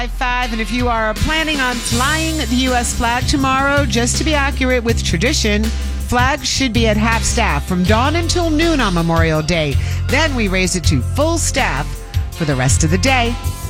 5, and if you are planning on flying the U.S. flag tomorrow, just to be accurate with tradition, flags should be at half staff from dawn until noon on Memorial Day. Then we raise it to full staff for the rest of the day.